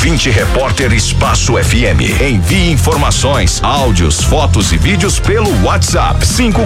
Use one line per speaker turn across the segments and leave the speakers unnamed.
Ouvinte Repórter Espaço FM. Envie informações, áudios, fotos e vídeos pelo WhatsApp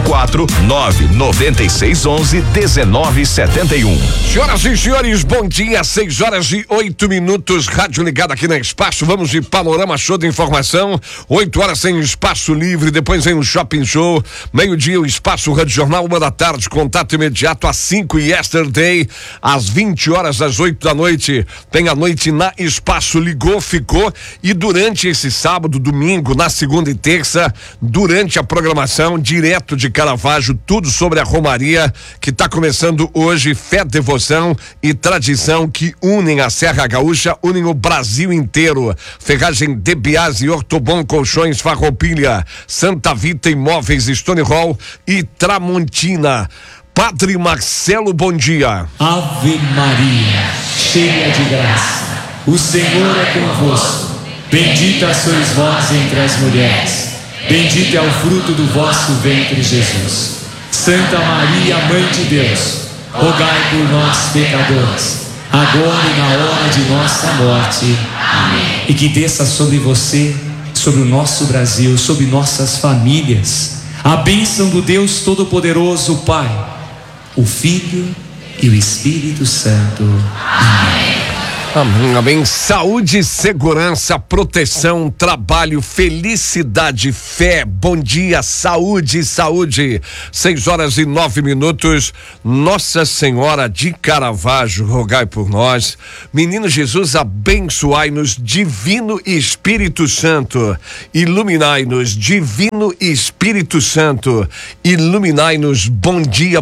54996111971.
Senhoras e senhores, bom dia, 6h08, rádio ligado aqui na Espaço. Vamos de Panorama Show de Informação. 8h tem Espaço Livre, depois vem o Shopping Show. Meio-dia o Espaço Rádio Jornal, 1 da tarde, contato imediato às 5 e Yesterday. Às 20h, às 8 da noite, tem a noite na Espaço Ligou, Ficou. E durante esse sábado, domingo, na segunda e terça, durante a programação, direto de Caravaggio, tudo sobre a Romaria, que está começando hoje. Fé, devoção e tradição que unem a Serra Gaúcha, unem o Brasil inteiro. Ferragem de Biase, Ortobon Colchões, Farroupilha, Santa Vita Imóveis, Stone Hall e Tramontina. Padre Marcelo, bom dia.
Ave Maria, cheia de graça, o Senhor é convosco. Bendita sois vós entre as mulheres, bendito é o fruto do vosso ventre, Jesus. Santa Maria, Mãe de Deus, rogai por nós, pecadores, agora e na hora de nossa morte. Amém. E que desça sobre você, sobre o nosso Brasil, sobre nossas famílias, a bênção do Deus Todo-Poderoso, Pai, o Filho e o Espírito Santo. Amém.
Amém, amém. Saúde, segurança, proteção, trabalho, felicidade, fé. Bom dia, saúde, saúde. 6h09. Nossa Senhora de Caravaggio, rogai por nós. Menino Jesus, abençoai-nos. Divino Espírito Santo, iluminai-nos. Divino Espírito Santo, iluminai-nos. Bom dia,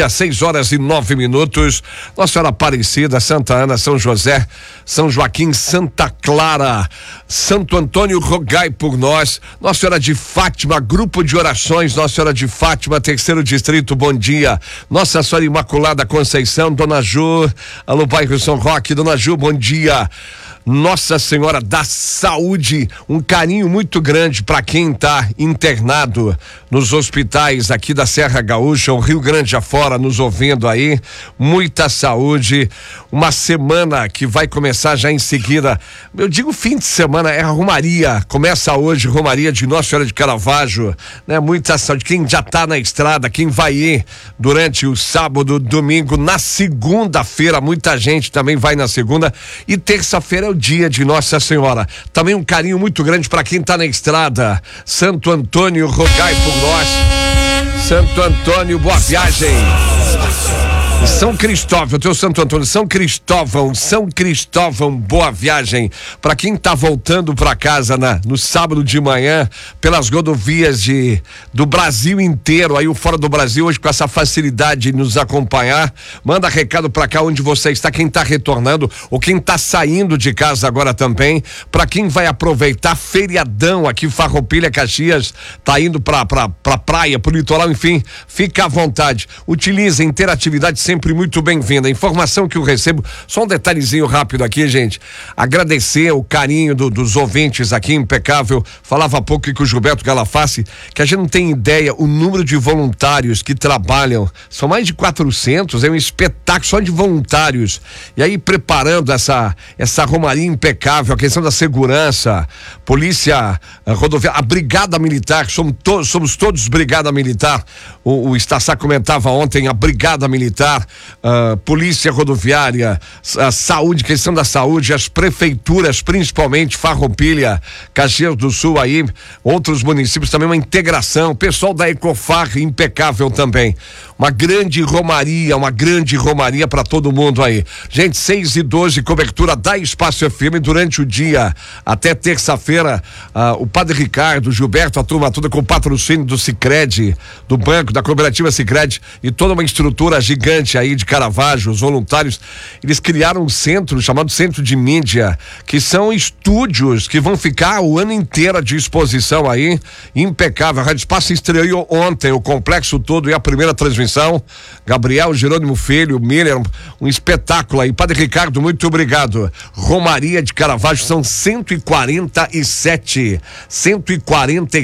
6h09. Nossa Senhora Aparecida, Santa Ana, São José, São Joaquim, Santa Clara, Santo Antônio, rogai por nós. Nossa Senhora de Fátima, grupo de orações, Nossa Senhora de Fátima, terceiro distrito, bom dia. Nossa Senhora Imaculada Conceição, Dona Ju, alô, bairro São Roque, Dona Ju, bom dia. Nossa Senhora da Saúde, um carinho muito grande para quem está internado nos hospitais aqui da Serra Gaúcha, o Rio Grande afora, nos ouvindo aí. Muita saúde. Uma semana que vai começar já em seguida. Eu digo fim de semana, é a Romaria. Começa hoje, Romaria de Nossa Senhora de Caravaggio, né? Muita saúde. Quem já está na estrada, quem vai ir durante o sábado, domingo, na segunda-feira, muita gente também vai na segunda, e terça-feira é o dia de Nossa Senhora. Também um carinho muito grande para quem está na estrada. Santo Antônio, rogai por nós. Santo Antônio, boa viagem. São Cristóvão, teu Santo Antônio, São Cristóvão, boa viagem. Para quem tá voltando para casa no sábado de manhã, pelas rodovias do Brasil inteiro, aí o fora do Brasil, hoje com essa facilidade de nos acompanhar, manda recado para cá onde você está, quem tá retornando ou quem tá saindo de casa agora também. Para quem vai aproveitar feriadão aqui, Farroupilha, Caxias, tá indo pra praia, pro litoral, enfim, fica à vontade. Utilize a interatividade sempre muito bem-vinda. A informação que eu recebo, só um detalhezinho rápido aqui, gente. Agradecer o carinho dos ouvintes aqui, impecável. Falava há pouco com o Gilberto Galafassi, que a gente não tem ideia o número de voluntários que trabalham. São mais de 400, é um espetáculo só de voluntários. E aí, preparando essa romaria impecável, a questão da segurança, polícia rodoviária, a Brigada Militar, somos todos Brigada Militar. O Estaçá comentava ontem, a Brigada Militar, polícia rodoviária, a saúde, questão da saúde, as prefeituras, principalmente Farroupilha, Caxias do Sul aí, outros municípios também, uma integração, pessoal da Ecofar impecável também. Uma grande romaria para todo mundo aí. Gente, 6h12, cobertura da Espaço FM durante o dia até terça-feira. O Padre Ricardo, o Gilberto, a turma toda com o patrocínio do Sicredi, do banco, da cooperativa Sicredi e toda uma estrutura gigante aí de Caravaggio, os voluntários, eles criaram um centro chamado Centro de Mídia, que são estúdios que vão ficar o ano inteiro à disposição aí, impecável. A Rádio Espaço estreou ontem o complexo todo e a primeira transmissão. Gabriel, Jerônimo Filho, Miller, um espetáculo aí. Padre Ricardo, muito obrigado. Romaria de Caravaggio, são 147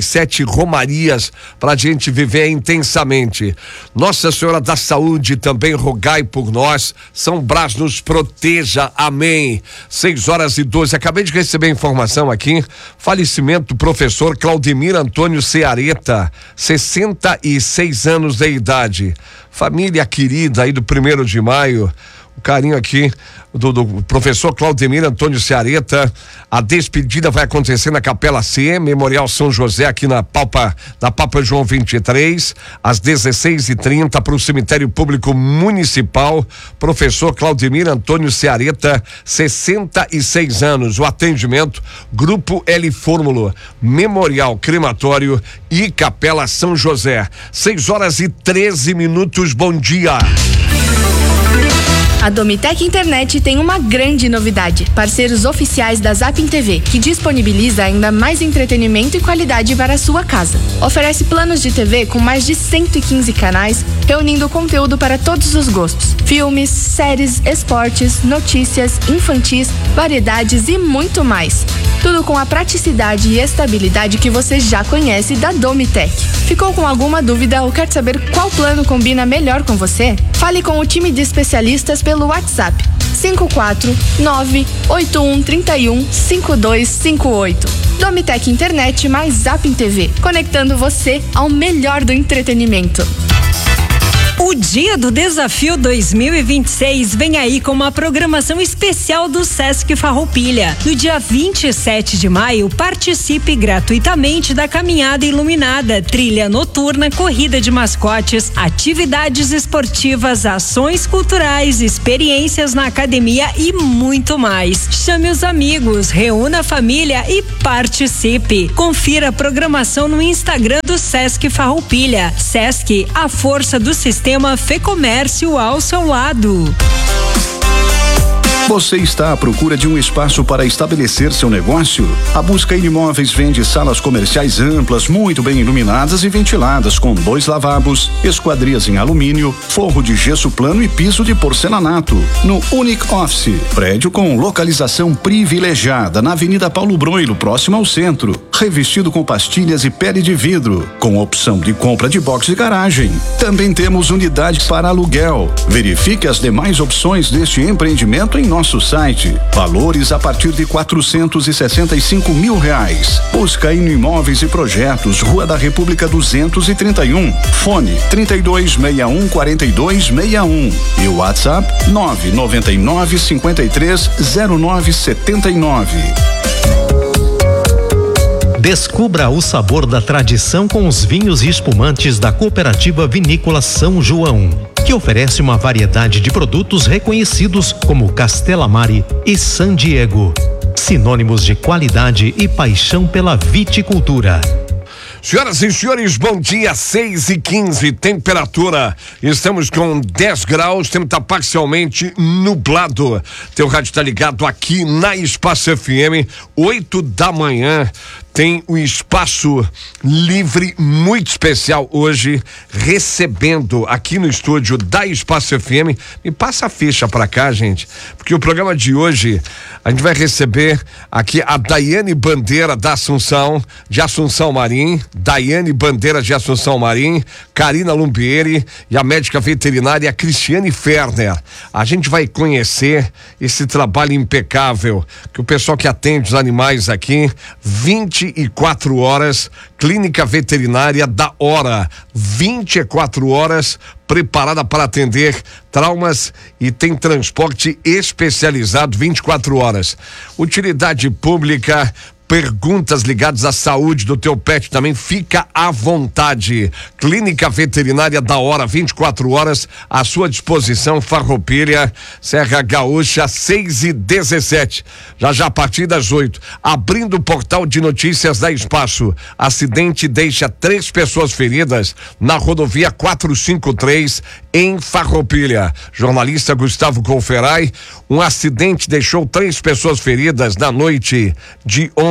romarias pra gente viver intensamente. Nossa Senhora da Saúde também, Antônio, rogai por nós. São Brás nos proteja, amém. 6h12. Acabei de receber informação aqui, falecimento do professor Claudemir Antônio Ceareta, 66 anos de idade. Família querida aí do 1º de maio, o carinho aqui do professor Claudemir Antônio Ceareta. A despedida vai acontecer na Capela C, Memorial São José, aqui na Papa João 23, às 16h30, para o Cemitério Público Municipal. Professor Claudemir Antônio Ceareta, 66 anos. O atendimento, Grupo L Fórmula, Memorial Crematório e Capela São José. 6h13. Bom dia.
A Domitec Internet tem uma grande novidade. Parceiros oficiais da Zapin TV, que disponibiliza ainda mais entretenimento e qualidade para a sua casa. Oferece planos de TV com mais de 115 canais, reunindo conteúdo para todos os gostos. Filmes, séries, esportes, notícias, infantis, variedades e muito mais. Tudo com a praticidade e estabilidade que você já conhece da Domitec. Ficou com alguma dúvida ou quer saber qual plano combina melhor com você? Fale com o time de especialistas pelo WhatsApp 54981315258. Domitec Internet mais Zapin TV, conectando você ao melhor do entretenimento.
O Dia do Desafio 2026 vem aí com uma programação especial do Sesc Farroupilha. No dia 27 de maio, participe gratuitamente da caminhada iluminada, trilha noturna, corrida de mascotes, atividades esportivas, ações culturais, experiências na academia e muito mais. Chame os amigos, reúna a família e participe. Confira a programação no Instagram do Sesc Farroupilha. Sesc, a força do sistema Fê Comércio ao seu lado.
Você está à procura de um espaço para estabelecer seu negócio? A Busca Imóveis vende salas comerciais amplas, muito bem iluminadas e ventiladas, com 2 lavabos, esquadrias em alumínio, forro de gesso plano e piso de porcelanato. No Unique Office, prédio com localização privilegiada na Avenida Paulo Broilo, próximo ao centro. Revestido com pastilhas e pele de vidro, com opção de compra de box de garagem. Também temos unidade para aluguel. Verifique as demais opções deste empreendimento em nosso site. Valores a partir de R$465 mil. Busca Imóveis e Projetos, Rua da República 231. Fone 3261-4261 e o WhatsApp 999-530979.
Descubra o sabor da tradição com os vinhos e espumantes da Cooperativa Vinícola São João, que oferece uma variedade de produtos reconhecidos como Castela Mare e San Diego, sinônimos de qualidade e paixão pela viticultura.
Senhoras e senhores, bom dia, 6h15, temperatura, estamos com 10 graus, tempo está parcialmente nublado. Teu rádio está ligado aqui na Espaço FM, 8 da manhã. Tem um espaço livre muito especial hoje, recebendo aqui no estúdio da Espaço FM. Me passa a ficha pra cá, gente, porque o programa de hoje a gente vai receber aqui a Daiane Bandeira de Assunção Marim, Daiane Bandeira de Assunção Marim, Karina Lumbieri e a médica veterinária Cristiane Ferner. A gente vai conhecer esse trabalho impecável que o pessoal que atende os animais aqui, 24 horas, Clínica Veterinária da Hora, 24 horas, preparada para atender traumas e tem transporte especializado 24 horas. Utilidade pública, perguntas ligadas à saúde do teu pet também, fica à vontade. Clínica Veterinária da Hora, 24 horas à sua disposição. Farroupilha, Serra Gaúcha, 6h17. Já a partir das 8, abrindo o portal de notícias da Espaço. Acidente deixa 3 pessoas feridas na rodovia 453 em Farroupilha. Jornalista Gustavo Colferai, um acidente deixou 3 pessoas feridas na noite de ontem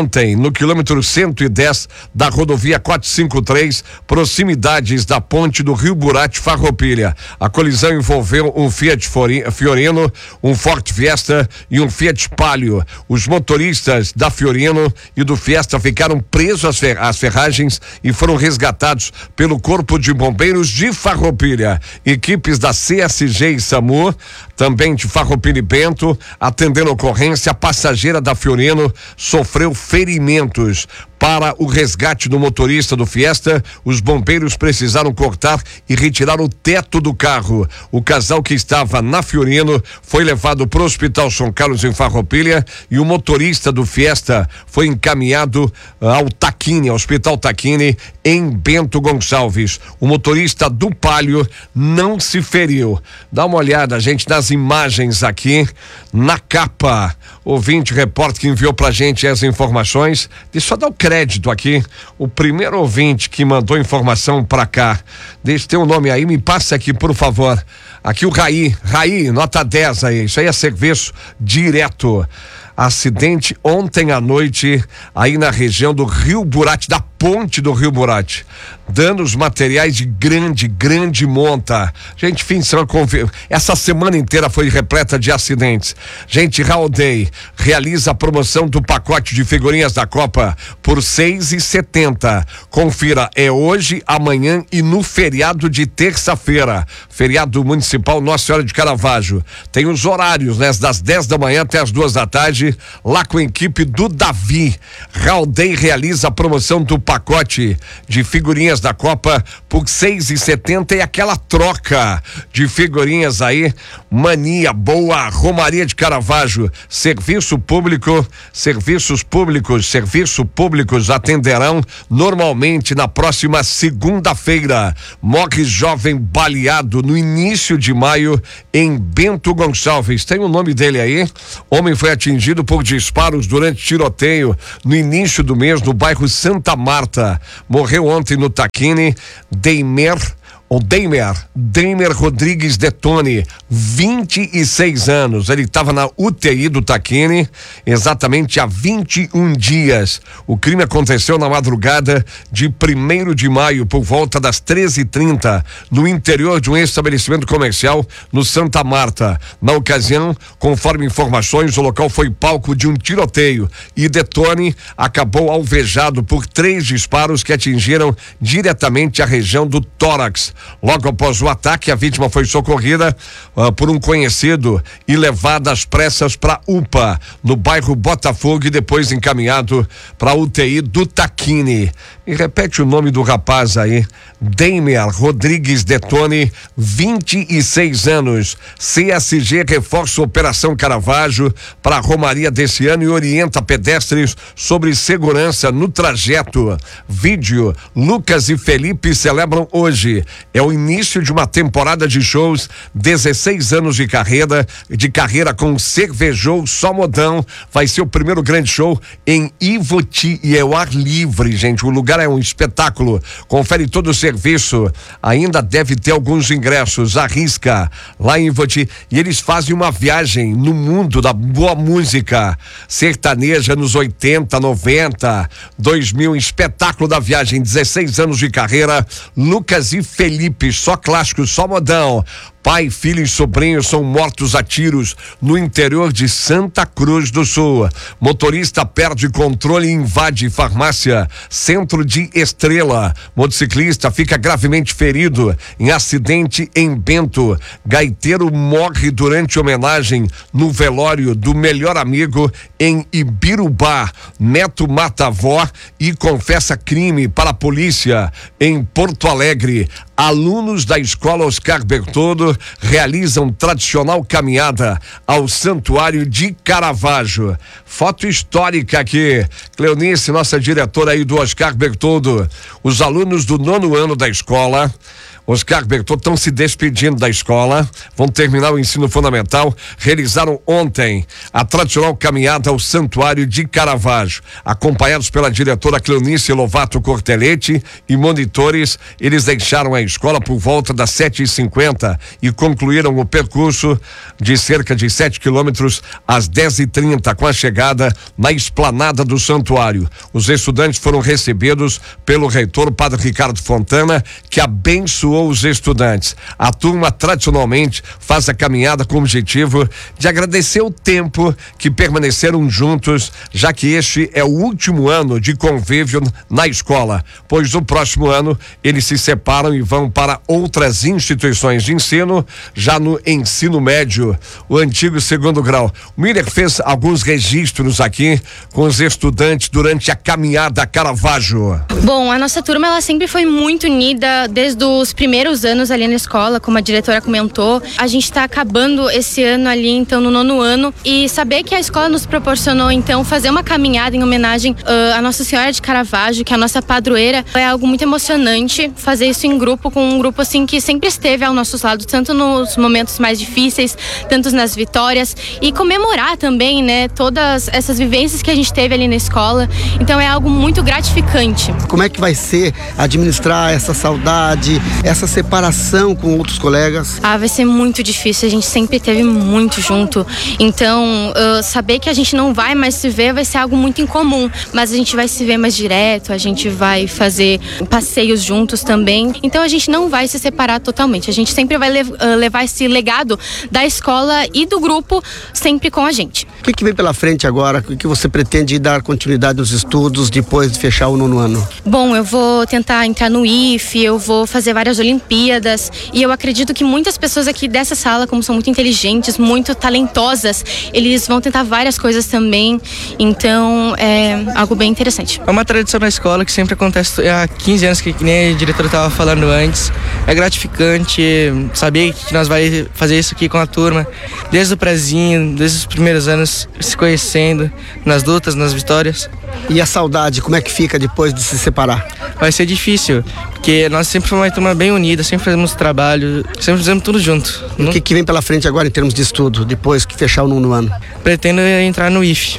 ontem no quilômetro 110 da rodovia 453, proximidades da ponte do Rio Burati Farroupilha. A colisão envolveu um Fiat Fiorino, um Ford Fiesta e um Fiat Palio. Os motoristas da Fiorino e do Fiesta ficaram presos às ferragens e foram resgatados pelo Corpo de Bombeiros de Farroupilha. Equipes da CSG e SAMU, também de Farroupilha e Bento, atendendo a ocorrência. A passageira da Fiorino sofreu ferimentos. Para o resgate do motorista do Fiesta, os bombeiros precisaram cortar e retirar o teto do carro. O casal que estava na Fiorino foi levado para o Hospital São Carlos em Farroupilha e o motorista do Fiesta foi encaminhado ao Taquini, ao Hospital Taquini, em Bento Gonçalves. O motorista do Palio não se feriu. Dá uma olhada, gente, nas imagens aqui, na capa. Ouvinte, repórter que enviou pra gente as informações. Deixa eu só dar o crédito aqui. O primeiro ouvinte que mandou informação pra cá. Deixa eu ter o nome aí, me passa aqui, por favor. Aqui o Raí, nota 10 aí. Isso aí é serviço direto. Acidente ontem à noite aí na região do Rio Burati, da ponte do Rio Burati. Danos materiais de grande monta. Gente, fim de semana, essa semana inteira foi repleta de acidentes. Gente, Holiday realiza a promoção do pacote de figurinhas da Copa por R$6,70. Confira, é hoje, amanhã e no feriado de terça-feira. Feriado municipal Nossa Senhora de Caravaggio. Tem os horários, né? Das 10 da manhã até as 2 da tarde, lá com a equipe do Davi. Holiday realiza a promoção do pacote de figurinhas da Copa por R$6,70 e aquela troca de figurinhas aí, mania boa. Romaria de Caravaggio, serviço públicos atenderão normalmente na próxima segunda-feira. Morre jovem baleado no início de maio em Bento Gonçalves. Tem o nome dele aí? Homem foi atingido por disparos durante tiroteio no início do mês no bairro Santa Marta. Morreu ontem no Taquini, Deimer Rodrigues Detone, 26 anos. Ele estava na UTI do Taquini exatamente há 21 dias. O crime aconteceu na madrugada de 1º de maio, por volta das 13h30, no interior de um estabelecimento comercial no Santa Marta. Na ocasião, conforme informações, o local foi palco de um tiroteio e Detone acabou alvejado por 3 disparos que atingiram diretamente a região do tórax. Logo após o ataque, a vítima foi socorrida por um conhecido e levada às pressas para UPA, no bairro Botafogo, e depois encaminhado para a UTI do Taquini. E repete o nome do rapaz aí: Deimer Rodrigues Detone, 26 anos. CSG reforça a Operação Caravaggio para a Romaria desse ano e orienta pedestres sobre segurança no trajeto. Vídeo: Lucas e Felipe celebram hoje. É o início de uma temporada de shows, 16 anos de carreira com Cervejou Só Modão. Vai ser o primeiro grande show em Ivoti e é ao ar livre, gente. O lugar é um espetáculo. Confere todo o serviço. Ainda deve ter alguns ingressos. Arrisca lá em Ivoti. E eles fazem uma viagem no mundo da boa música sertaneja nos 80, 90, 2000. Espetáculo da viagem, 16 anos de carreira. Lucas e Felipe, só clássicos, só modão. Pai, filho e sobrinho são mortos a tiros no interior de Santa Cruz do Sul. Motorista perde controle e invade farmácia Centro de Estrela. Motociclista fica gravemente ferido em acidente em Bento. Gaiteiro morre durante homenagem no velório do melhor amigo em Ibirubá. Neto mata a avó e confessa crime para a polícia em Porto Alegre. Alunos da escola Oscar Bertoldo realizam tradicional caminhada ao Santuário de Caravaggio. Foto histórica aqui. Cleonice, nossa diretora aí do Oscar Bertoldo. Os alunos do 9º ano da escola Oscar Bertot estão se despedindo da escola, vão terminar o ensino fundamental, realizaram ontem a tradicional caminhada ao Santuário de Caravaggio, acompanhados pela diretora Cleonice Lovato Cortelete e monitores. Eles deixaram a escola por volta das 7h50 e concluíram o percurso de cerca de 7 quilômetros às 10h30, com a chegada na esplanada do santuário. Os estudantes foram recebidos pelo reitor, Padre Ricardo Fontana, que abençoou os estudantes. A turma tradicionalmente faz a caminhada com o objetivo de agradecer o tempo que permaneceram juntos, já que este é o último ano de convívio na escola, pois no próximo ano eles se separam e vão para outras instituições de ensino, já no ensino médio, o antigo segundo grau. O Miller fez alguns registros aqui com os estudantes durante a caminhada a Caravaggio.
Bom, a nossa turma ela sempre foi muito unida desde os primeiros anos ali na escola, como a diretora comentou. A gente está acabando esse ano ali, então no 9º ano, e saber que a escola nos proporcionou então fazer uma caminhada em homenagem à Nossa Senhora de Caravaggio, que é a nossa padroeira, é algo muito emocionante. Fazer isso em grupo, com um grupo assim que sempre esteve ao nosso lado, tanto nos momentos mais difíceis, tanto nas vitórias, e comemorar também, né, todas essas vivências que a gente teve ali na escola. Então é algo muito gratificante.
Como é que vai ser administrar essa saudade, essa separação com outros colegas?
Vai ser muito difícil, a gente sempre esteve muito junto, então saber que a gente não vai mais se ver vai ser algo muito incomum, mas a gente vai se ver mais direto, a gente vai fazer passeios juntos também, então a gente não vai se separar totalmente, a gente sempre vai levar esse legado da escola e do grupo sempre com a gente.
O que vem pela frente agora? O que você pretende dar continuidade aos estudos depois de fechar o 9º ano?
Bom, eu vou tentar entrar no IFE, eu vou fazer várias Olimpíadas, e eu acredito que muitas pessoas aqui dessa sala, como são muito inteligentes, muito talentosas, eles vão tentar várias coisas também, então é algo bem interessante.
É uma tradição na escola que sempre acontece há 15 anos, que nem a diretora estava falando antes. É gratificante saber que nós vai fazer isso aqui com a turma, desde o prezinho, desde os primeiros anos, se conhecendo, nas lutas, nas vitórias.
E a saudade, como é que fica depois de se separar?
Vai ser difícil, porque nós sempre fomos uma turma bem unida, sempre fazemos trabalho, sempre fizemos tudo junto.
E o que vem pela frente agora em termos de estudo, depois que fechar o 9º ano?
Pretendo entrar no IFE.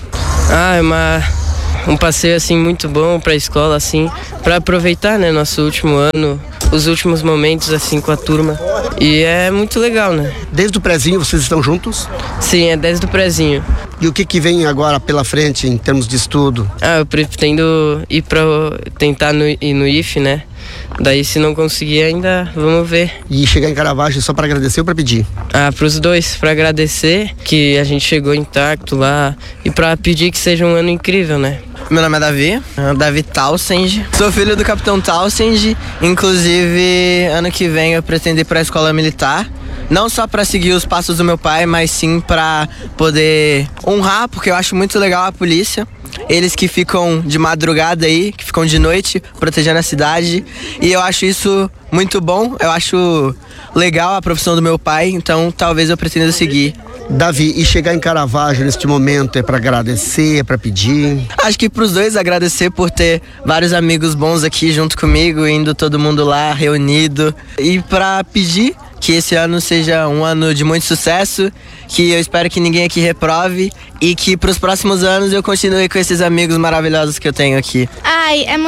É um passeio assim muito bom para a escola, assim, para aproveitar, né, nosso último ano, os últimos momentos assim com a turma, e é muito legal, né?
Desde o prezinho vocês estão juntos?
Sim, é desde o prezinho.
E o que vem agora pela frente em termos de estudo?
Eu pretendo ir para tentar ir no IFE, né? Daí, se não conseguir ainda, vamos ver.
E chegar em Caravaggio só para agradecer ou para pedir?
Para os dois, para agradecer que a gente chegou intacto lá e para pedir que seja um ano incrível, né?
Meu nome é Davi Townsend. Sou filho do Capitão Townsend. Inclusive, ano que vem eu pretendo ir para a escola militar. Não só para seguir os passos do meu pai, mas sim para poder honrar, porque eu acho muito legal a polícia. Eles que ficam de madrugada aí, que ficam de noite, protegendo a cidade. E eu acho isso muito bom, eu acho legal a profissão do meu pai, então talvez eu pretenda seguir.
Davi, e chegar em Caravaggio neste momento é para agradecer, é para pedir?
Acho que pros dois agradecer por ter vários amigos bons aqui junto comigo, indo todo mundo lá reunido. E para pedir que esse ano seja um ano de muito sucesso, que eu espero que ninguém aqui reprove e que pros próximos anos eu continue com esses amigos maravilhosos que eu tenho aqui.
É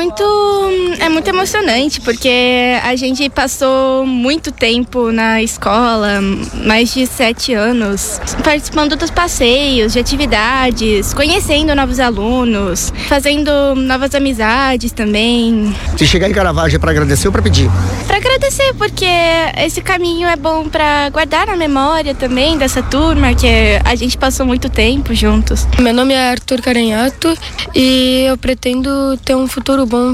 muito emocionante, porque a gente passou muito tempo na escola, mais de 7 anos, participando dos passeios, de atividades, conhecendo novos alunos, fazendo novas amizades também.
Se chegar em Caravaggio é para agradecer ou para pedir?
Para agradecer, porque esse caminho é bom para guardar na memória também dessa turma, que a gente passou muito tempo juntos.
Meu nome é Arthur Caranhato e eu pretendo ter um futuro bom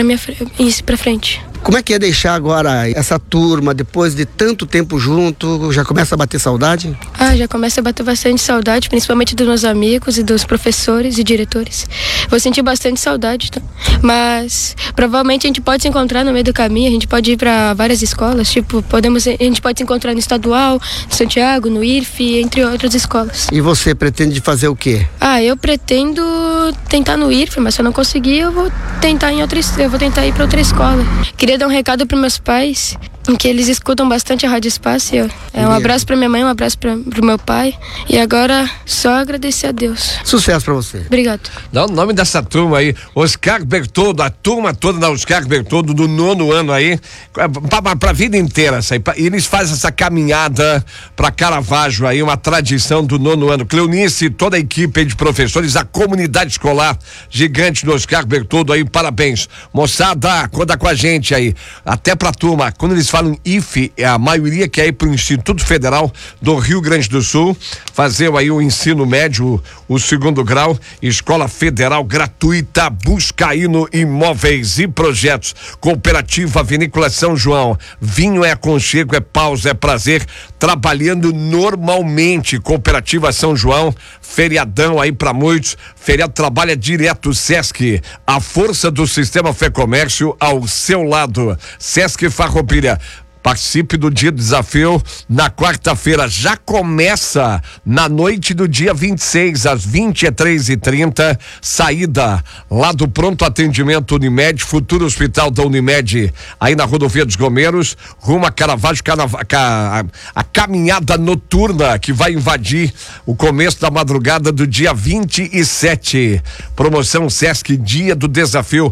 para frente.
Como é que é deixar agora essa turma, depois de tanto tempo junto, já começa a bater saudade?
Já começa a bater bastante saudade, principalmente dos meus amigos e dos professores e diretores. Vou sentir bastante saudade, tá? Mas provavelmente a gente pode se encontrar no meio do caminho, a gente pode ir para várias escolas, a gente pode se encontrar no Estadual, no Santiago, no IRF, entre outras escolas.
E você pretende fazer o quê?
Eu pretendo tentar no IRF, mas se eu não conseguir, eu vou tentar ir para outra escola. Queria dar um recado para meus pais que eles escutam bastante a Rádio Espaço. Um abraço pra minha mãe, um abraço pro meu pai. E agora, só agradecer a Deus.
Sucesso pra você.
Obrigado.
Dá o nome dessa turma aí, Oscar Bertoldo, a turma toda da Oscar Bertoldo do 9º ano aí, pra vida inteira. E eles fazem essa caminhada pra Caravaggio aí, uma tradição do 9º ano. Cleonice, toda a equipe aí de professores, a comunidade escolar gigante do Oscar Bertoldo aí, parabéns. Moçada, conta com a gente aí. Até pra turma, quando eles falam IFE, é a maioria que é aí pro Instituto Federal do Rio Grande do Sul, fazer aí o ensino médio, o 2º grau, escola federal gratuita, Buscaíno Imóveis e Projetos, Cooperativa Vinícola São João, vinho é aconchego, é pausa, é prazer, trabalhando normalmente, Cooperativa São João, feriadão aí pra muitos, feriado trabalha direto, Sesc, a força do sistema Fê Comércio ao seu lado, Sesc Farroupilha. Participe do Dia do Desafio na quarta-feira. Já começa na noite do dia 26, às 23h30. Saída lá do pronto atendimento Unimed, futuro hospital da Unimed, aí na Rodovia dos Gomeiros, rumo a Caravaggio, a caminhada noturna que vai invadir o começo da madrugada do dia 27. Promoção Sesc Dia do Desafio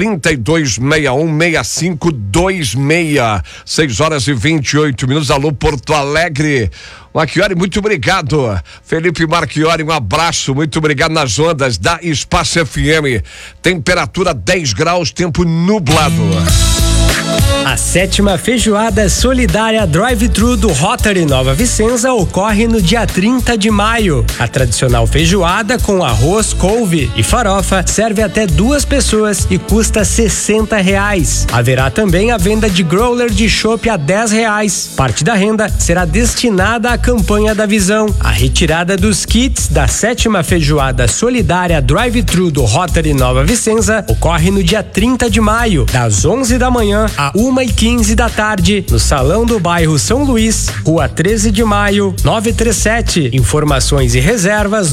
3261-6526. 6h28. Alô, Porto Alegre. Marchiori, muito obrigado. Felipe Marchiori, um abraço, muito obrigado nas ondas da Espaço FM. Temperatura 10 graus, tempo nublado.
A 7ª Feijoada Solidária Drive-Thru do Rotary Nova Vicenza ocorre no dia 30 de maio. A tradicional feijoada com arroz, couve e farofa serve até 2 pessoas e custa R$60. Haverá também a venda de growler de chopp a R$10. Parte da renda será destinada à campanha da Visão. A retirada dos kits da 7ª Feijoada Solidária Drive-Thru do Rotary Nova Vicenza ocorre no dia 30 de maio, das 11 da manhã a 1h15 da tarde, no Salão do Bairro São Luís, Rua 13 de Maio, 937. Informações e reservas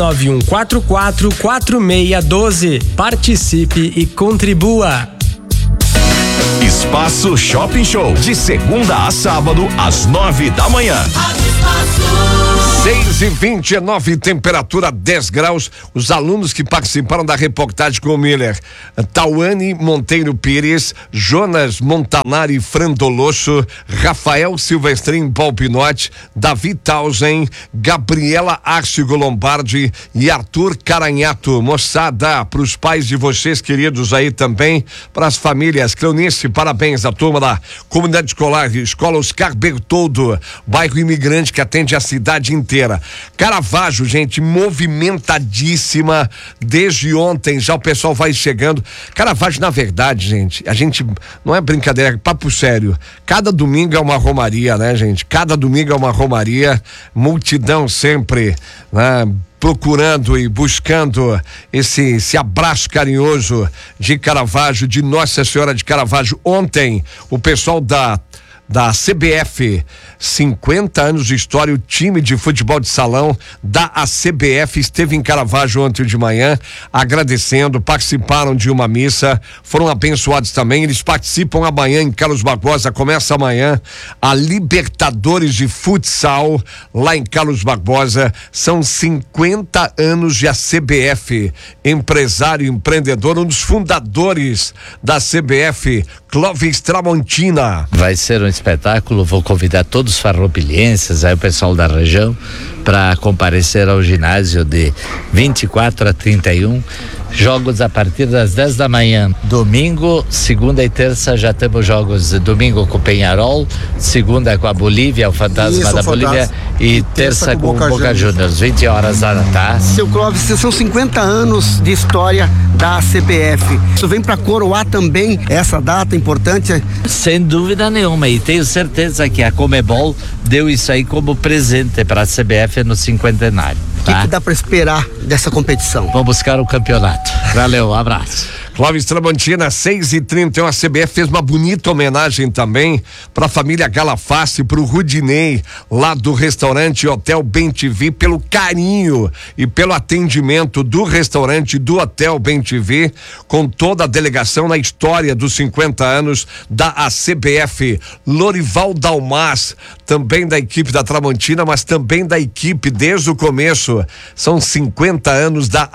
991444612. Participe e contribua.
Espaço Shopping Show, de segunda a sábado, às 9 da manhã.
6h29, temperatura 10 graus. Os alunos que participaram da reportagem com o Miller: Tauane Monteiro Pires, Jonas Montanari Frandoloso, Rafael Silvestrin Palpinotti, Davi Tausen, Gabriela Arcigo Lombardi e Arthur Caranhato. Moçada, para os pais de vocês queridos aí também, para as famílias. Cleonice, parabéns à turma da comunidade escolar, Escola Oscar Bertoldo, bairro imigrante que atende a cidade inteira. Caravaggio, gente, movimentadíssima desde ontem, já o pessoal vai chegando. Caravaggio, na verdade, gente, a gente, não é brincadeira, é papo sério. Cada domingo é uma romaria, né, gente? Cada domingo é uma romaria, multidão sempre, né? Procurando e buscando esse abraço carinhoso de Caravaggio, de Nossa Senhora de Caravaggio. Ontem, o pessoal da CBF, 50 anos de história, o time de futebol de salão da CBF esteve em Caravaggio ontem de manhã, agradecendo, participaram de uma missa, foram abençoados também. Eles participam amanhã em Carlos Barbosa, começa amanhã a Libertadores de Futsal lá em Carlos Barbosa. São 50 anos de a CBF, empresário, empreendedor, um dos fundadores da CBF, Clóvis Tramontina.
Vai ser um espetáculo, vou convidar todos os farroupilhenses, aí o pessoal da região, para comparecer ao ginásio de 24 a 31, jogos a partir das 10 da manhã. Domingo, segunda e terça já temos jogos, domingo com o Peñarol, segunda com a Bolívia, o Fantasma da Bolívia, e terça com o Boca Juniors, 20 horas da tarde.
Seu Clóvis, são 50 anos de história da CBF. Isso vem para coroar também essa data importante?
Sem dúvida nenhuma, e tenho certeza que a Comebol deu isso aí como presente para a CBF no cinquentenário.
O que dá para esperar dessa competição?
Vamos buscar o campeonato. Valeu, um abraço.
Clóvis Tramontina, 6h31, a CBF fez uma bonita homenagem também para a família Galafassi, para o Rudinei, lá do restaurante Hotel Bem-TV, pelo carinho e pelo atendimento do restaurante do Hotel Bem-TV, com toda a delegação na história dos 50 anos da CBF. Lorival Dalmas, também da equipe da Tramontina, mas também da equipe desde o começo. São 50 anos da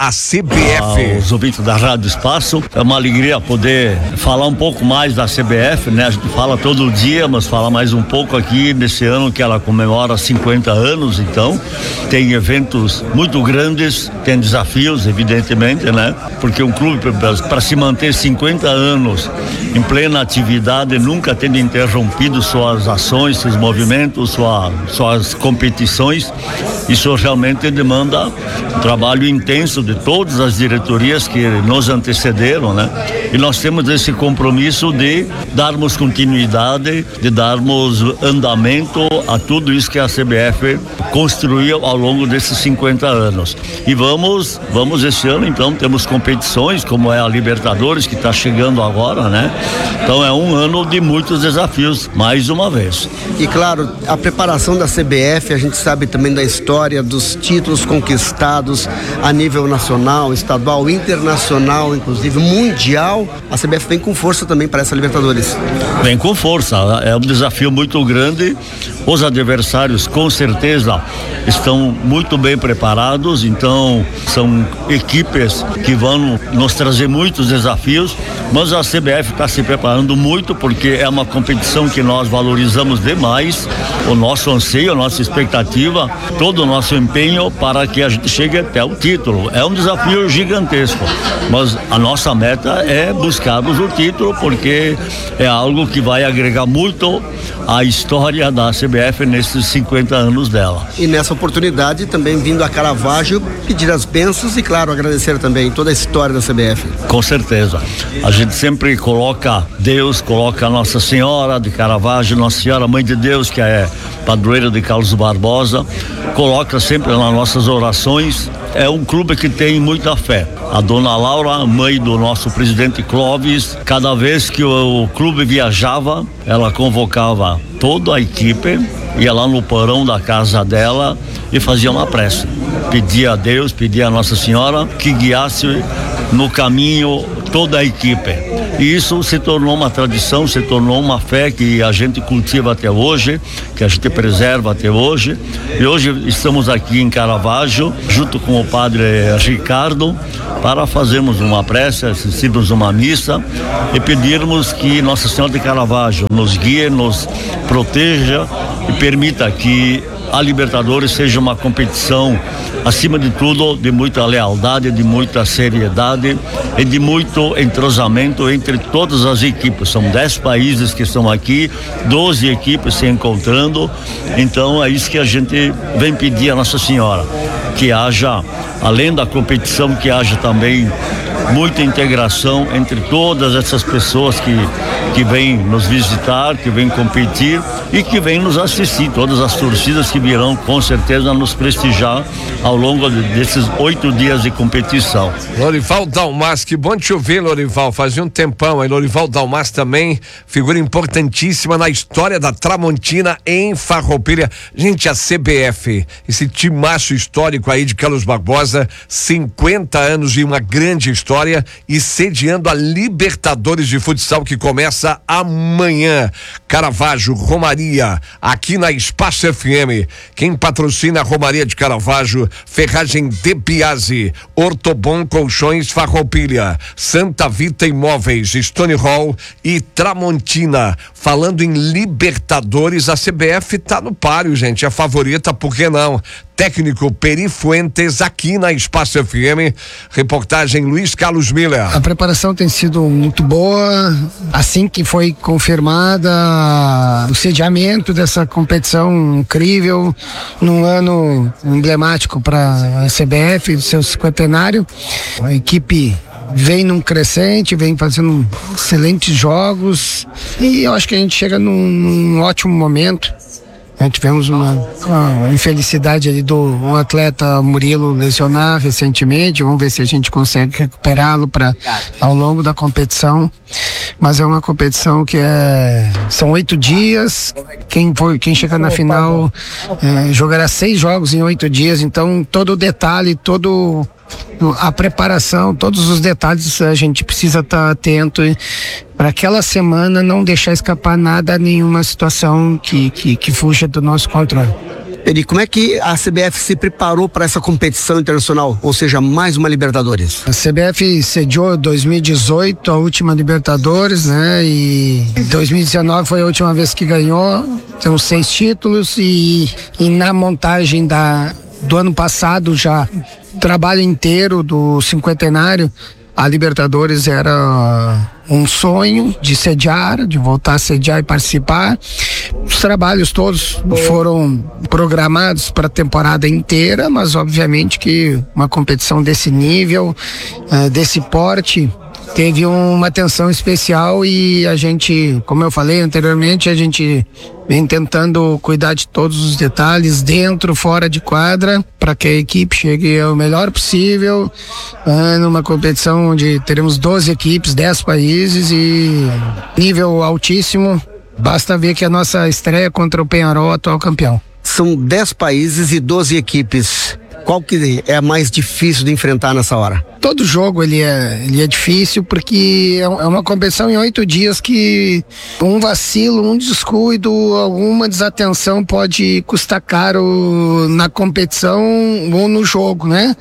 CBF.
Os ouvintes da Rádio Espaço, é uma alegria poder falar um pouco mais da CBF, né? A gente fala todo dia, mas fala mais um pouco aqui nesse ano que ela comemora 50 anos, então tem eventos muito grandes, tem desafios, evidentemente, né? Porque um clube, para se manter 50 anos em plena atividade, nunca tendo interrompido suas ações, seus movimentos, suas competições, isso realmente demanda um trabalho intenso de todas as diretorias que nos antecederam, né? E nós temos esse compromisso de darmos continuidade, de darmos andamento a tudo isso que a CBF construiu ao longo desses 50 anos. E vamos esse ano, então, temos competições, como é a Libertadores, que está chegando agora, né? Então é um ano de muitos desafios, mais uma vez.
E claro, a preparação da CBF, a gente sabe também da história dos títulos conquistados a nível nacional, estadual, internacional, inclusive mundial. A CBF vem com força também para essa Libertadores.
Vem com força, é um desafio muito grande. Os adversários com certeza estão muito bem preparados, então são equipes que vão nos trazer muitos desafios, mas a CBF está se preparando muito porque é uma competição que nós valorizamos demais, o nosso anseio, a nossa expectativa, todo o nosso empenho para que a gente chegue até o título. É um desafio gigantesco, mas a nossa meta é buscarmos o título porque é algo que vai agregar muito à história da CBF nesses 50 anos dela.
E nessa oportunidade também vindo a Caravaggio pedir as bênçãos e claro, agradecer também toda a história da CBF.
Com certeza. A gente sempre coloca Deus, coloca a Nossa Senhora de Caravaggio, Nossa Senhora Mãe de Deus, que é padroeira de Carlos Barbosa, coloca sempre nas nossas orações. É um clube que tem muita fé. A dona Laura, mãe do nosso presidente Clóvis, cada vez que o clube viajava, ela convocava toda a equipe, ia lá no porão da casa dela e fazia uma prece. Pedia a Deus, pedia a Nossa Senhora que guiasse no caminho toda a equipe. E isso se tornou uma tradição, se tornou uma fé que a gente cultiva até hoje, que a gente preserva até hoje. E hoje estamos aqui em Caravaggio, junto com o padre Ricardo, para fazermos uma prece, assistirmos uma missa e pedirmos que Nossa Senhora de Caravaggio nos guie, nos proteja e permita que a Libertadores seja uma competição, acima de tudo, de muita lealdade, de muita seriedade e de muito entrosamento entre todas as equipes. São 10 países que estão aqui, 12 equipes se encontrando, então é isso que a gente vem pedir a Nossa Senhora, que haja, além da competição, que haja também muita integração entre todas essas pessoas que vêm nos visitar, que vêm competir e que vêm nos assistir, todas as torcidas que virão com certeza nos prestigiar ao longo desses 8 dias de competição.
Lorival Dalmas, que bom te ouvir, Lorival, fazia um tempão aí. Lorival Dalmas também, figura importantíssima na história da Tramontina em Farroupilha. Gente, a CBF, esse timaço histórico aí de Carlos Barbosa, 50 anos e uma grande história, e sediando a Libertadores de futsal que começa amanhã. Caravaggio, Romaria, aqui na Espaço FM. Quem patrocina a Romaria de Caravaggio, Ferragem de Biase, Ortobon Colchões Farroupilha, Santa Vita Imóveis, Stone Hall e Tramontina. Falando em Libertadores, a CBF tá no páreo, gente, é favorita, por que não? Técnico Peri Fuentes aqui na Espaço FM, reportagem Luiz Carlos Miller.
A preparação tem sido muito boa, assim que foi confirmada o sediamento dessa competição incrível, num ano emblemático para a CBF, seu cinquentenário. A equipe vem num crescente, vem fazendo excelentes jogos e eu acho que a gente chega num ótimo momento. Tivemos uma infelicidade ali do um atleta Murilo lesionar recentemente. Vamos ver se a gente consegue recuperá-lo ao longo da competição. Mas é uma competição que são 8 dias. Quem chegar na final jogará 6 jogos em 8 dias. Então todo o detalhe, a preparação, todos os detalhes a gente precisa estar atento para aquela semana não deixar escapar nenhuma situação que fuja do nosso controle.
Eri, como é que a CBF se preparou para essa competição internacional, ou seja, mais uma Libertadores?
A CBF sediou 2018 a última Libertadores, né? E 2019 foi a última vez que ganhou. Temos 6 títulos e na montagem do ano passado, já trabalho inteiro do cinquentenário, a Libertadores era um sonho de sediar, de voltar a sediar e participar. Os trabalhos todos foram programados para a temporada inteira, mas obviamente que uma competição desse nível, desse porte, teve uma atenção especial e a gente, como eu falei anteriormente, a gente vem tentando cuidar de todos os detalhes dentro, fora de quadra, para que a equipe chegue ao melhor possível numa competição onde teremos 12 equipes, 10 países e nível altíssimo. Basta ver que a nossa estreia contra o Peñarol, atual campeão.
São 10 países e 12 equipes. Qual que é a mais difícil de enfrentar nessa hora?
Todo jogo ele é difícil porque é uma competição em 8 dias que um vacilo, um descuido, alguma desatenção pode custar caro na competição ou no jogo, né?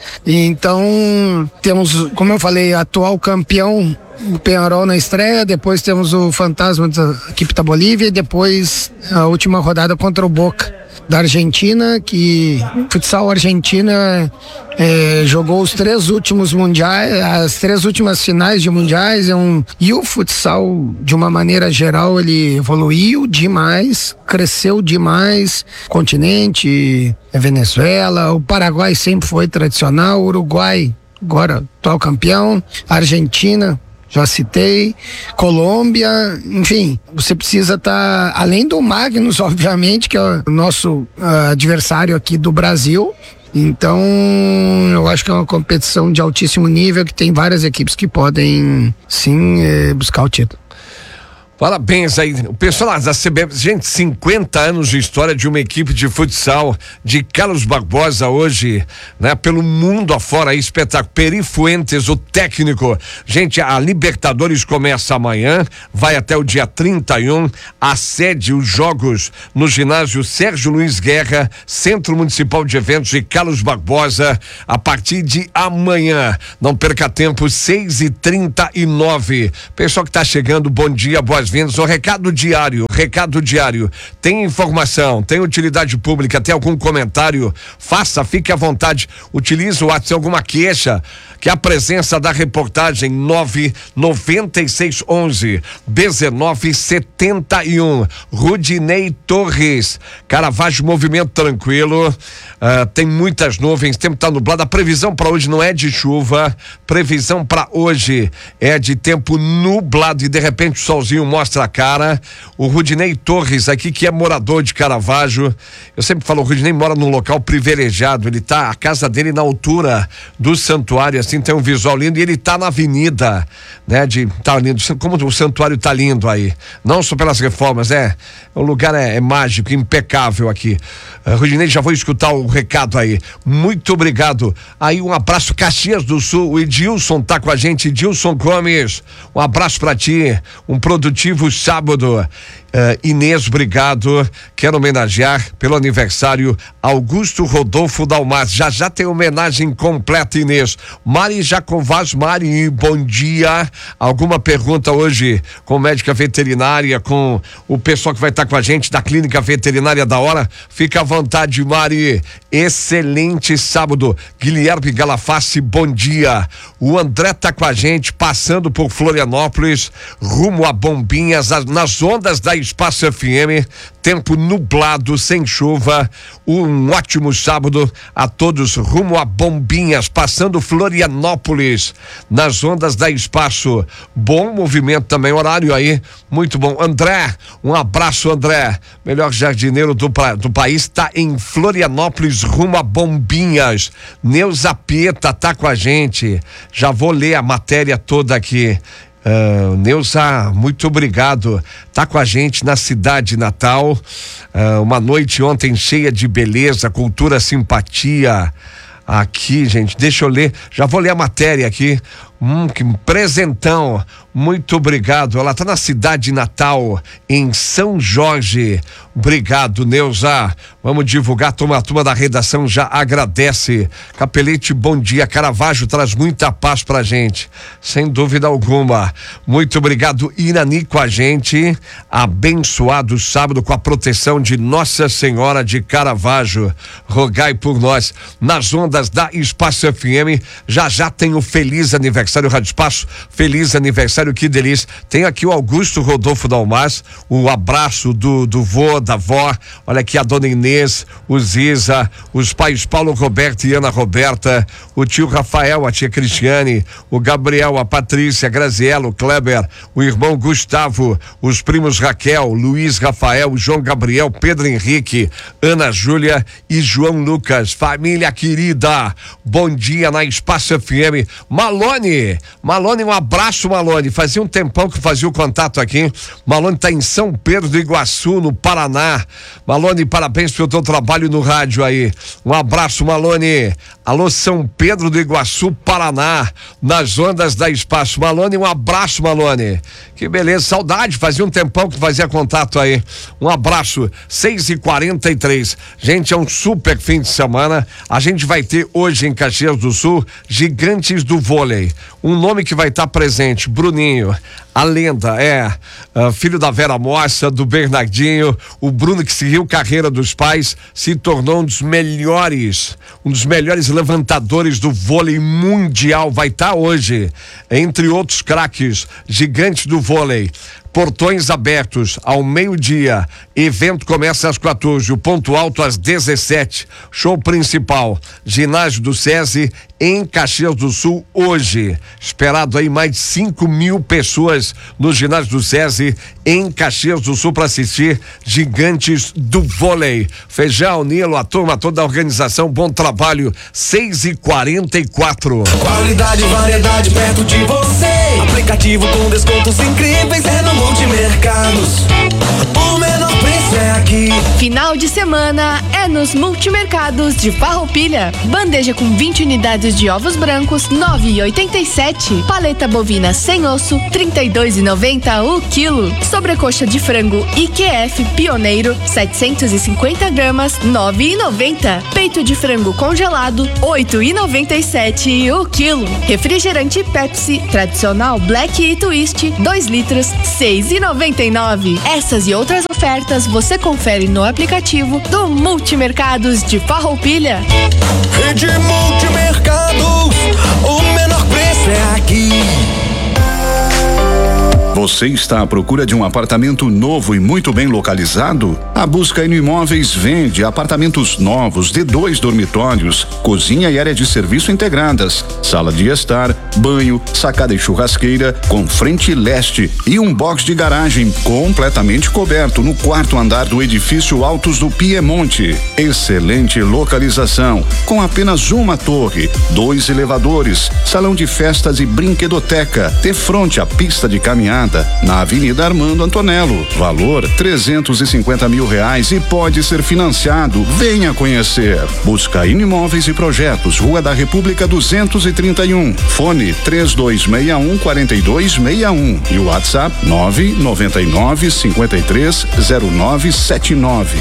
Então temos, como eu falei, atual campeão o Peñarol na estreia, depois temos o fantasma da equipe da Bolívia e depois a última rodada contra o Boca da Argentina, que futsal Argentina jogou os 3 últimos mundiais, as 3 últimas finais de mundiais, e o futsal de uma maneira geral ele evoluiu demais, cresceu demais, continente, Venezuela, o Paraguai sempre foi tradicional, o Uruguai agora atual campeão, Argentina já citei, Colômbia, enfim, você precisa estar, além do Magnus, obviamente, que é o nosso adversário aqui do Brasil. Então, eu acho que é uma competição de altíssimo nível, que tem várias equipes que podem, sim, buscar o título.
Parabéns aí, o pessoal da CBF, gente, 50 anos de história de uma equipe de futsal de Carlos Barbosa hoje, né? Pelo mundo afora aí, espetáculo. Peri Fuentes, o técnico. Gente, a Libertadores começa amanhã, vai até o dia 31, a sede, os jogos no ginásio Sérgio Luiz Guerra, Centro Municipal de Eventos de Carlos Barbosa, a partir de amanhã. Não perca tempo, 6h39. Pessoal que tá chegando, bom dia, boas-vindas. O recado diário. Tem informação, tem utilidade pública, tem algum comentário? Faça, fique à vontade. Utilize o WhatsApp, alguma queixa, que a presença da reportagem 99611-1971. Rudinei Torres. Caravaggio, movimento tranquilo. Tem muitas nuvens, tempo tá nublado. A previsão para hoje não é de chuva. Previsão para hoje é de tempo nublado e de repente o solzinho mostra a cara. O Rudinei Torres aqui, que é morador de Caravaggio, eu sempre falo, o Rudinei mora num local privilegiado, a casa dele na altura do santuário, assim, tem um visual lindo, e ele tá na avenida, né, tá lindo, como o santuário tá lindo aí, não só pelas reformas, o lugar é mágico, impecável aqui. Rudinei, já vou escutar o recado aí, muito obrigado. Aí um abraço, Caxias do Sul, o Edilson tá com a gente, Edilson Gomes, um abraço pra ti, um produtivo sábado. Inês, obrigado. Quero homenagear pelo aniversário Augusto Rodolfo Dalmas. Já tem homenagem completa, Inês. Mari Jacovaz, Mari, bom dia. Alguma pergunta hoje com médica veterinária, com o pessoal que vai estar com a gente da Clínica Veterinária da Hora? Fica à vontade, Mari. Excelente sábado. Guilherme Galafassi, bom dia. O André tá com a gente, passando por Florianópolis, rumo a Bombinhas, nas ondas da Espaço FM, tempo nublado, sem chuva, um ótimo sábado a todos rumo a Bombinhas, passando Florianópolis, nas ondas da Espaço. Bom movimento também, horário aí, muito bom. André, um abraço, André, melhor jardineiro do país, tá em Florianópolis, rumo a Bombinhas. Neuza Pieta tá com a gente, já vou ler a matéria toda aqui. Neuza, muito obrigado, tá com a gente na cidade natal, uma noite ontem cheia de beleza, cultura, simpatia aqui, gente, deixa eu ler, já vou ler a matéria aqui. Que presentão, muito obrigado. Ela tá na cidade natal, em São Jorge. Obrigado, Neuza. Vamos divulgar, a turma da redação já agradece. Capelete, bom dia. Caravaggio traz muita paz pra gente, sem dúvida alguma. Muito obrigado, Irani, com a gente. Abençoado sábado com a proteção de Nossa Senhora de Caravaggio. Rogai por nós. Nas ondas da Espaço FM, já tem o feliz aniversário Rádio Espaço, feliz aniversário, que delícia. Tem aqui o Augusto Rodolfo Dalmas, o abraço do vô, da vó, olha aqui a dona Inês, o Ziza, os pais Paulo Roberto e Ana Roberta, o tio Rafael, a tia Cristiane, o Gabriel, a Patrícia, a Graziela, o Kleber, o irmão Gustavo, os primos Raquel, Luiz Rafael, João Gabriel, Pedro Henrique, Ana Júlia e João Lucas. Família querida, bom dia na Espaço FM. Malone, um abraço, Malone. Fazia um tempão que fazia o contato aqui. Malone tá em São Pedro do Iguaçu, no Paraná. Malone, parabéns pelo teu trabalho no rádio aí. Um abraço, Malone. Alô, São Pedro do Iguaçu, Paraná, nas ondas da Espaço. Malone, um abraço, Malone. Que beleza, saudade, fazia um tempão que fazia contato aí. Um abraço, 6h43. Gente, é um super fim de semana. A gente vai ter hoje em Caxias do Sul, Gigantes do Vôlei. Um nome que vai estar presente, Bruninho, a lenda, filho da Vera Mossa, do Bernardinho, o Bruno, que seguiu carreira dos pais, se tornou um dos melhores levantadores do vôlei mundial. Vai estar hoje, entre outros craques, Gigantes do Vôlei. Portões abertos ao meio-dia, evento começa às 14, o ponto alto às 17, show principal, ginásio do SESI em Caxias do Sul hoje, esperado aí mais de 5.000 pessoas no ginásio do SESI em Caxias do Sul para assistir Gigantes do Vôlei. Feijão, Nilo, a turma toda a organização, bom trabalho, 6h44.
Qualidade e variedade perto de você, aplicativo com descontos incríveis é no Multimercados. O menor preço é aqui.
Final de semana é nos Multimercados de Farroupilha. Bandeja com 20 unidades de ovos brancos, 9,87. Paleta bovina sem osso, 32,90 o quilo. Sobrecoxa de frango IQF Pioneiro, 750 gramas, 9,90. Peito de frango congelado, 8,97 o quilo. Refrigerante Pepsi tradicional Black e Twist, 2 litros, 6,99. Essas e outras ofertas você confere no aplicativo do Multimercados de Farroupilha.
Rede Multimercados, o menor preço é aqui.
Você está à procura de um apartamento novo e muito bem localizado? A Buscaino Imóveis vende apartamentos novos de 2 dormitórios, cozinha e área de serviço integradas, sala de estar, banho, sacada e churrasqueira com frente leste e um box de garagem completamente coberto no 4º andar do edifício Altos do Piemonte. Excelente localização, com apenas uma torre, 2 elevadores, salão de festas e brinquedoteca, de frente à pista de caminhada na Avenida Armando Antonello. Valor R$350 mil e pode ser financiado. Venha conhecer. Buscaino Imóveis e Projetos, Rua da República 231. Fone 3261-4261 e o WhatsApp 999-530979.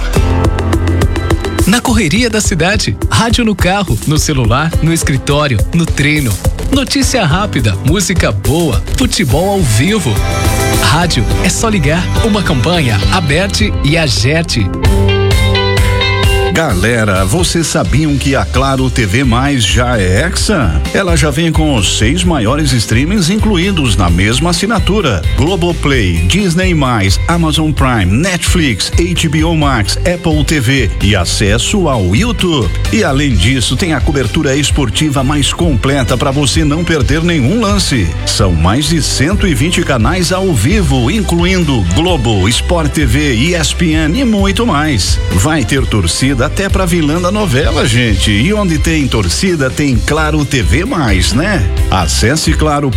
Na correria da cidade, rádio no carro, no celular, no escritório, no treino. Notícia rápida, música boa, futebol ao vivo. Rádio é só ligar. Uma campanha, Aberte e Agerte.
Galera, vocês sabiam que a Claro TV Mais já é Hexa? Ela já vem com os 6 maiores streamings incluídos na mesma assinatura: Globoplay, Disney+, Amazon Prime, Netflix, HBO Max, Apple TV e acesso ao YouTube. E além disso, tem a cobertura esportiva mais completa para você não perder nenhum lance. São mais de 120 canais ao vivo, incluindo Globo, Sport TV, ESPN e muito mais. Vai ter torcida até pra vilã da novela, gente. E onde tem torcida, tem Claro TV Mais, né? Acesse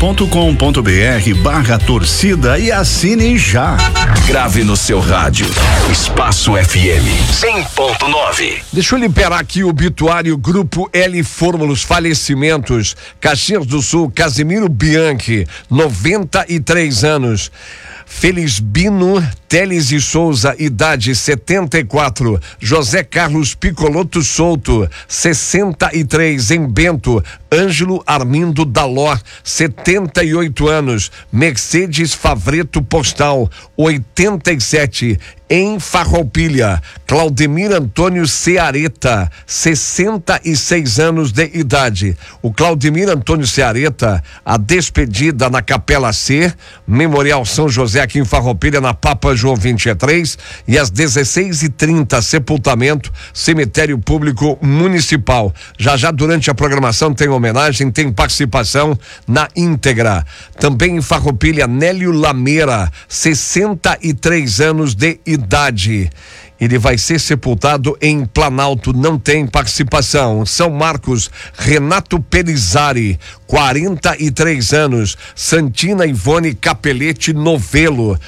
claro.com.br/torcida e assine já.
Grave no seu rádio. Espaço FM 100.9.
Deixa eu liberar aqui o obituário Grupo L Fórmulas, falecimentos. Caxias do Sul, Casimiro Bianchi, 93 anos. Felisbino Teles e Souza, idade 74. José Carlos Picoloto Souto, 63, em Bento. Ângelo Armindo Daló, 78 anos. Mercedes Favreto Postal, 87, em Farroupilha. Claudemir Antônio Ceareta, 66 anos de idade. O Claudemir Antônio Ceareta, a despedida na Capela C, Memorial São José aqui em Farroupilha, na Papa João 23, e às 16h30, sepultamento, Cemitério Público Municipal. Já durante a programação tem homenagem, tem participação na íntegra. Também em Farroupilha, Nélio Lameira, 63 anos de idade. Ele vai ser sepultado em Planalto, não tem participação. São Marcos, Renato Pelizari, 43 anos. Santina Ivone Capelete Novelo,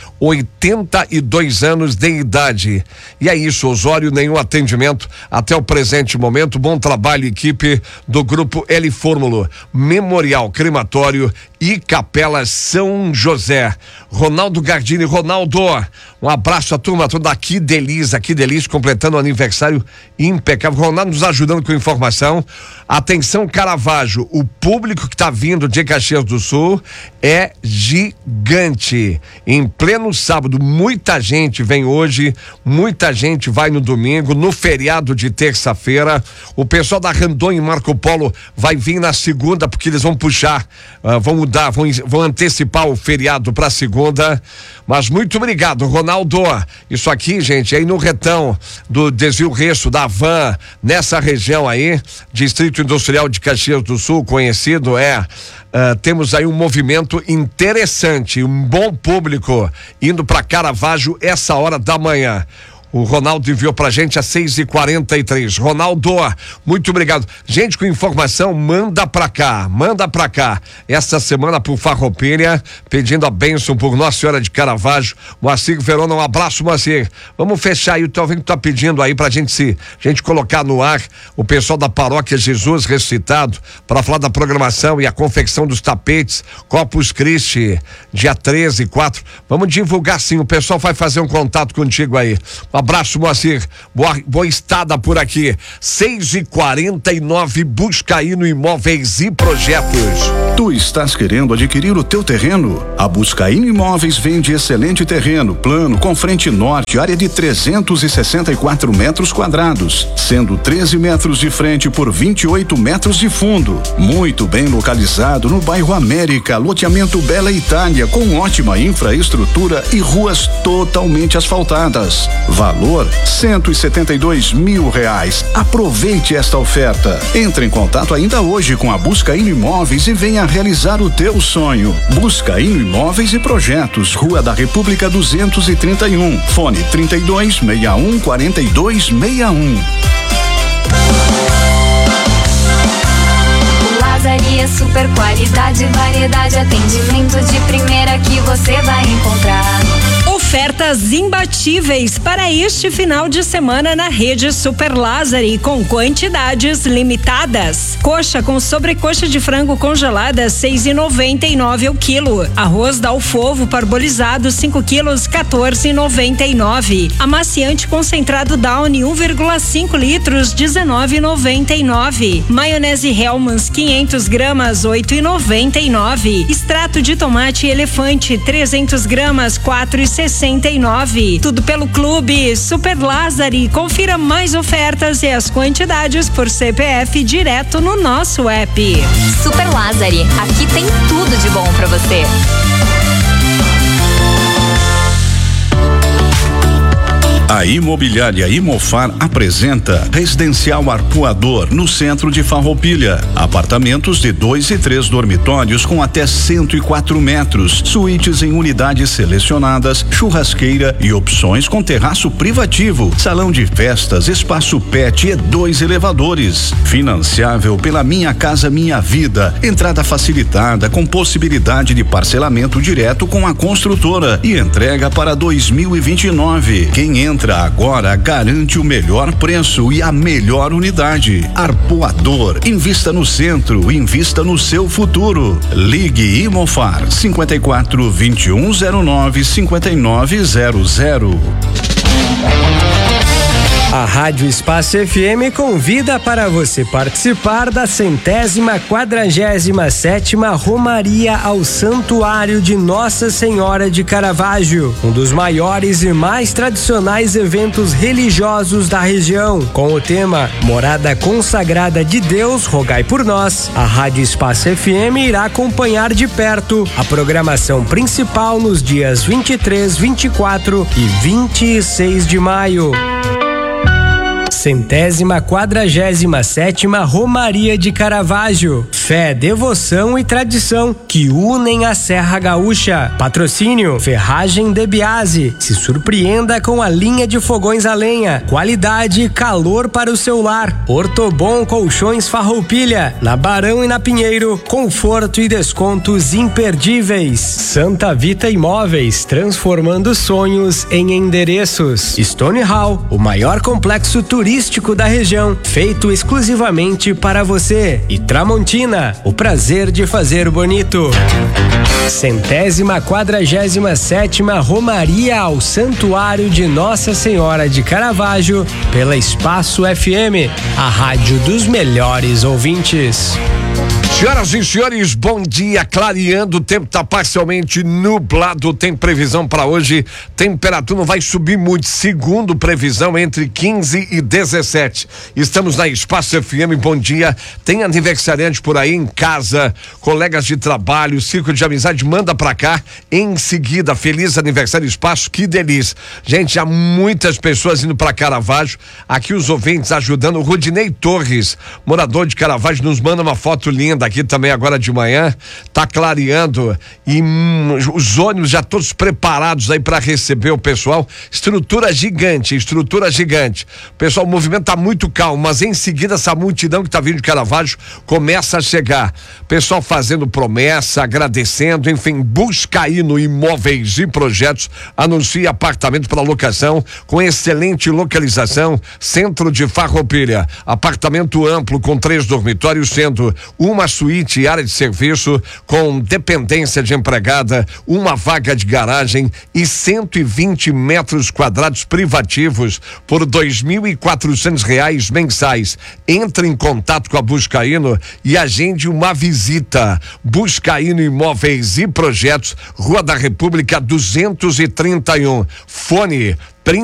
82 anos de idade. E é isso, Osório, nenhum atendimento até o presente momento. Bom trabalho, equipe do Grupo L Fórmula, Memorial Crematório e Capela São José. Ronaldo Gardini, Ronaldo, um abraço à turma toda aqui, Delícia, completando o aniversário impecável. Ronaldo nos ajudando com informação. Atenção, Caravaggio, o público que está vindo de Caxias do Sul é gigante. Em pleno sábado, muita gente vem hoje, muita gente vai no domingo, no feriado de terça-feira. O pessoal da Randon e Marco Polo vai vir na segunda, porque eles vão puxar, vão mudar, vão antecipar o feriado para segunda. Mas muito obrigado, Ronaldo. Isso aqui, gente, aí no retão do Desvio Reço, da Van, nessa região aí, Distrito Industrial de Caxias do Sul, conhecido temos aí um movimento interessante, um bom público indo para Caravaggio essa hora da manhã. O Ronaldo enviou pra gente às 6h43. Ronaldo, muito obrigado. Gente com informação, manda pra cá. Esta semana por Farroupilha, pedindo a bênção por Nossa Senhora de Caravaggio. Moacir Verona, um abraço, Moacir. Vamos fechar aí, o que tá pedindo aí pra gente colocar no ar o pessoal da Paróquia Jesus Ressuscitado para falar da programação e a confecção dos tapetes, Corpus Christi, dia 13 e 4. Vamos divulgar sim, o pessoal vai fazer um contato contigo aí. Abraço, Moacir. Boa estada por aqui. 6h49, Buscaíno Imóveis e Projetos.
Tu estás querendo adquirir o teu terreno? A Buscaíno Imóveis vende excelente terreno, plano, com frente norte, área de 364 metros quadrados, sendo 13 metros de frente por 28 metros de fundo. Muito bem localizado no bairro América, loteamento Bela Itália, com ótima infraestrutura e ruas totalmente asfaltadas. Valor R$172 mil. Aproveite esta oferta. Entre em contato ainda hoje com a Buscaíno Imóveis e venha realizar o teu sonho. Buscaíno Imóveis e Projetos, Rua da República 231, fone 3261-4261.
Lazaria super qualidade, variedade, atendimento de primeira que você vai encontrar.
Ofertas imbatíveis para este final de semana na rede Super Lázari, com quantidades limitadas. Coxa com sobrecoxa de frango congelada, 6,99 o quilo. Arroz Dalfovo parbolizado, 5 quilos, 14,99. Amaciante concentrado Downy, 1,5 litros, 19,99. Maionese Hellmann's, 500 gramas, 8,99. Extrato de tomate Elefante, 300 gramas, 4,60. 69. Tudo pelo Clube Super Lázari. Confira mais ofertas e as quantidades por CPF direto no nosso app.
Super Lázari, aqui tem tudo de bom pra você.
A Imobiliária Imofar apresenta Residencial Arpoador no centro de Farroupilha. Apartamentos de 2 e 3 dormitórios com até 104 metros, suítes em unidades selecionadas, churrasqueira e opções com terraço privativo, salão de festas, espaço pet e 2 elevadores. Financiável pela Minha Casa Minha Vida. Entrada facilitada com possibilidade de parcelamento direto com a construtora e entrega para 2029. Quem entra agora garante o melhor preço e a melhor unidade. Arpoador, invista no centro, invista no seu futuro. Ligue Imofar 54 2109 5900.
A Rádio Espaço FM convida para você participar da 147ª Romaria ao Santuário de Nossa Senhora de Caravaggio, um dos maiores e mais tradicionais eventos religiosos da região. Com o tema Morada Consagrada de Deus, rogai por nós, a Rádio Espaço FM irá acompanhar de perto a programação principal nos dias 23, 24 e 26 de maio. 147ª Romaria de Caravaggio. Fé, devoção e tradição que unem a Serra Gaúcha. Patrocínio Ferragem de Biase. Se surpreenda com a linha de fogões a lenha. Qualidade e calor para o seu lar. Ortobon Colchões Farroupilha. Na Barão e na Pinheiro. Conforto e descontos imperdíveis. Santa Vita Imóveis. Transformando sonhos em endereços. Stone Hall, o maior complexo turístico da região, feito exclusivamente para você. E Tramontina, o prazer de fazer bonito. 147ª Romaria ao Santuário de Nossa Senhora de Caravaggio, pela Espaço FM, a rádio dos melhores ouvintes.
Senhoras e senhores, bom dia. Clareando, o tempo está parcialmente nublado. Tem previsão para hoje. Temperatura não vai subir muito, segundo previsão, entre 15 e 17. Estamos na Espaço FM. Bom dia. Tem aniversariante por aí em casa, colegas de trabalho, círculo de amizade, manda pra cá. Em seguida, feliz aniversário Espaço, que delícia. Gente, há muitas pessoas indo pra Caravaggio. Aqui os ouvintes ajudando. O Rudinei Torres, morador de Caravaggio, nos manda uma foto linda aqui também agora de manhã, tá clareando e os ônibus já todos preparados aí para receber o pessoal. Estrutura gigante. Pessoal, o movimento tá muito calmo, mas em seguida essa multidão que tá vindo de Caravaggio começa a chegar. Pessoal fazendo promessa, agradecendo, enfim, Buscaíno Imóveis e Projetos anuncia apartamento para locação com excelente localização, centro de Farroupilha. Apartamento amplo com 3 dormitórios, sendo uma suíte e área de serviço com dependência de empregada, uma vaga de garagem e 120 metros quadrados privativos por R$2.400 mensais. Entre em contato com a Buscaíno e agende uma visita. Buscaíno Imóveis e Projetos, Rua da República 231. Fone